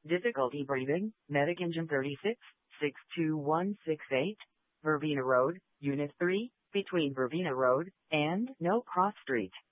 Difficulty breathing, Medic Engine 36, 62168, Verbena Road, Unit 3, between Verbena Road and No Cross Street.